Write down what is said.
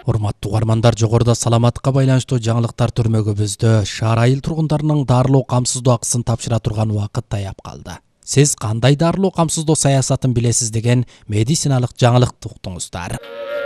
Урматтуу угармандар, жогоруда саламатка байланыштуу жаңылыктар түрмөгүбүздө шаар айыл тургундарынын дарылоо камсыздоо акысын тапшыра турган убакыт таяп калды. Сиз кандай дарылоо камсыздоо саясатын билесиз деген медициналык жаңылыкты уктуңуздар.